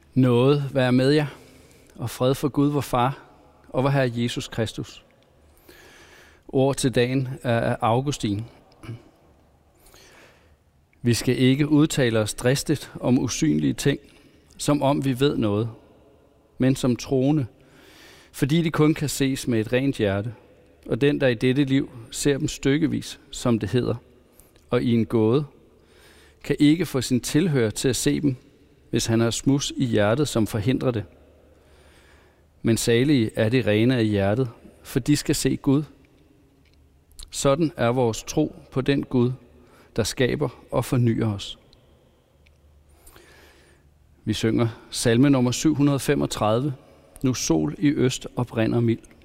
Nåde være med jer, og fred for Gud, vor Far, og vor Herre Jesus Kristus. Ord til dagen er af Augustin. Vi skal ikke udtale os dristigt om usynlige ting, som om vi ved noget, men som troende, fordi de kun kan ses med et rent hjerte, og den, der i dette liv ser dem stykkevis, som det hedder, og i en gåde, kan ikke få sin tilhører til at se dem, hvis han har smuds i hjertet, som forhindrer det. Men salige er de rene af hjertet, for de skal se Gud. Sådan er vores tro på den Gud, der skaber og fornyer os. Vi synger salme nummer 735, Nu sol i øst opbrinder mild.